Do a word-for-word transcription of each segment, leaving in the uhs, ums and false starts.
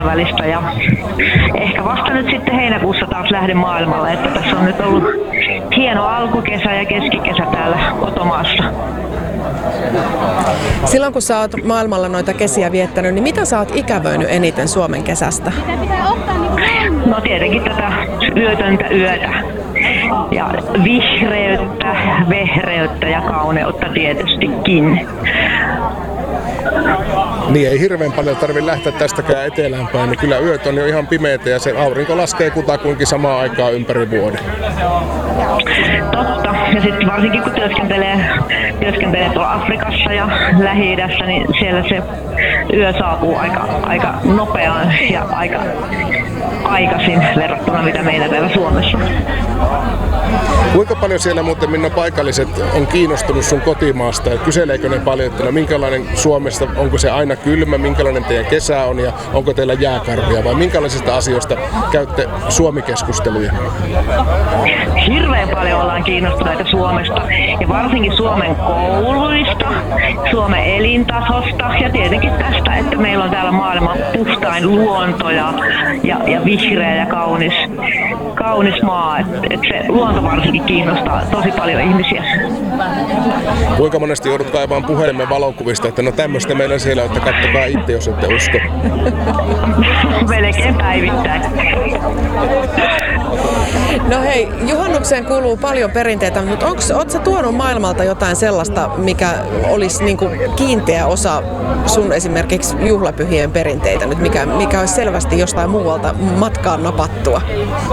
välistä ja ehkä vasta nyt sitten heinäkuussa taas lähden maailmalle, että tässä on nyt ollut hieno alkukesä ja keskikesä täällä kotomaassa. Silloin kun sä oot maailmalla noita kesiä viettänyt, niin mitä sä oot ikävöinyt eniten Suomen kesästä? No tietenkin tätä yötöntä yötä ja vihreyttä, vehreyttä ja kauneutta tietystikin. Niin ei hirveän paljon tarvitse lähteä tästäkään eteläänpäin, niin kyllä yöt on jo ihan pimeitä ja se aurinko laskee kutakuinkin samaan aikaan ympäri vuoden. Totta. Ja sitten varsinkin kun työskentelee, työskentelee tuolla Afrikassa ja Lähi-idässä, niin siellä se yö saapuu aika, aika nopeaan ja aika aikaisin verrattuna mitä meillä täällä Suomessa. Kuinka paljon siellä muuten Minna paikalliset on kiinnostunut sun kotimaasta ja kyseleekö ne paljon, että no minkälainen Suomessa, onko se aina kylmä, minkälainen teidän kesä on ja onko teillä jääkarvia vai minkälaisista asioista käytte Suomi-keskusteluja? Hirveän paljon ollaan kiinnostuneita Suomesta ja varsinkin Suomen kouluista, Suomen elintasosta ja tietenkin tästä, että meillä on täällä maailman puhtain luonto ja, ja, ja vihreä ja kaunis, kaunis maa. Et, et se luonto varsinkin kiinnostaa tosi paljon ihmisiä. Kuinka monesti joudut kaivaan puhelimen valokuvista, että no tämmöistä meillä siellä on, että katsokaa itse, jos ette usko. Melkein päivittäin. No hei, juhannukseen kuuluu paljon perinteitä, mutta ootko sä tuonut maailmalta jotain sellaista, mikä olisi niinku kiinteä osa sun esimerkiksi juhlapyhien perinteitä, nyt mikä, mikä olisi selvästi jostain muualta matkaan napattua?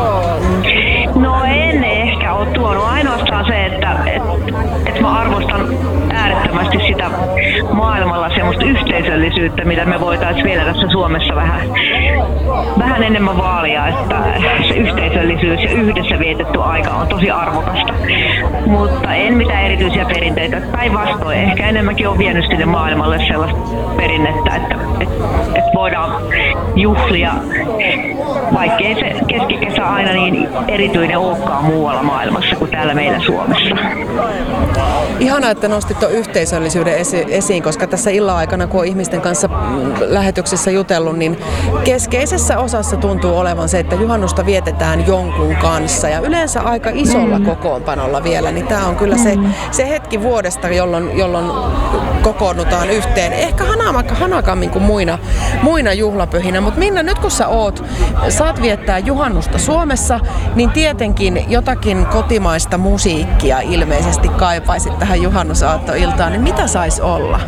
No en ehkä ole tuonut. Ainoastaan se, että et, et mä arvostan äärettömästi sitä maailmalla semmoista yhteisöllisyyttä, mitä me voitaisiin vielä tässä Suomessa vähän, vähän enemmän vaalia, että se yhteisöllisyys ja yhdessä vietetty aika on tosi arvokasta. Mutta en mitään erityisiä perinteitä. Päinvastoin ehkä enemmänkin on vienyt sinne maailmalle sellaista perinnettä, että et, et voidaan juhlia, vaikkei se keskikesä aina niin erityinen olekaan muualla maailmassa kuin täällä meillä Suomessa. Ihanaa, että nostit tuon yhteisöllisyyden esi- esiin, koska tässä illan aikana, kun on ihmisten kanssa lähetyksessä jutellut, niin keskeisessä osassa tuntuu olevan se, että juhannusta vietetään jonkun kanssa ja yleensä aika isolla mm. kokoonpanolla vielä, niin tämä on kyllä mm. se, se hetki vuodesta, jolloin, jolloin kokoonnutaan yhteen. Ehkä hanakammin kuin muina, muina juhlapyhinä, mutta Minna, nyt kun sä oot, saat viettää juhannusta Suomessa, niin tietenkin jotakin kotimaista musiikkia ilmeisesti kaipaisit tähän juhannusaattoiltaan, niin mitä sais olla?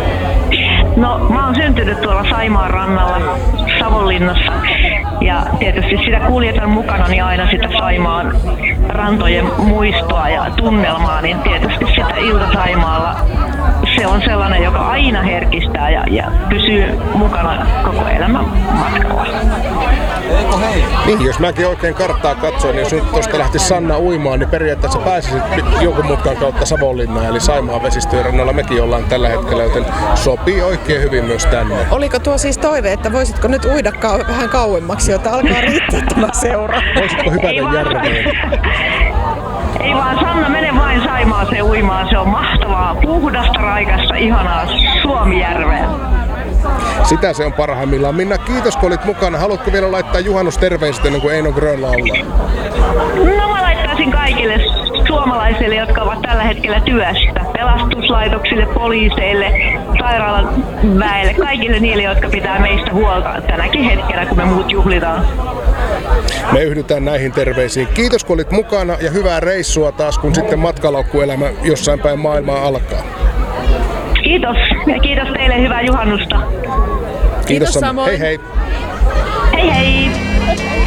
No, mä oon syntynyt tuolla Saimaan rannalla Savonlinnassa ja tietysti sitä kuljetan mukanani aina sitä Saimaan rantojen muistoa ja tunnelmaa, niin tietysti sitä Ilta Saimaalla se on sellainen, joka aina herkistää ja, ja pysyy mukana koko elämän matkalla. Niin, jos mäkin oikein karttaa katsoin, niin jos nyt tuosta lähti Sanna uimaan, niin periaatteessa pääsisit jonkun mutkan kautta Savonlinnaan, eli Saimaan vesistöjen rannalla mekin ollaan tällä hetkellä, joten sopii oikein hyvin myös tänne. Oliko tuo siis toive, että voisitko nyt uida kau- vähän kauemmaksi, jotta alkaa riittää tämä seura? Voisitko hypätä järveen? Ei vaan Sanna, mene vain Saimaaseen uimaan, se on mahtavaa, puhdasta, raikasta, ihanaa Suomijärveä. Sitä se on parhaimmillaan. Minna, kiitos kun olit mukana. Haluatko vielä laittaa juhannusterveiset ennen kuin Eino Grön laulaa? No mä laittaisin kaikille suomalaisille, jotka ovat tällä hetkellä työstä. Pelastuslaitoksille, poliiseille, sairaalan väelle, kaikille niille, jotka pitää meistä huolta tänäkin hetkenä, kun me muut juhlitaan. Me yhdytään näihin terveisiin. Kiitos kun olit mukana ja hyvää reissua taas, kun sitten matkalaukkuelämä jossain päin maailmaa alkaa. Kiitos ja kiitos teille, hyvää juhannusta. Kiitos, Kiitos Sanna. samoin. Hei hei. Hei hei.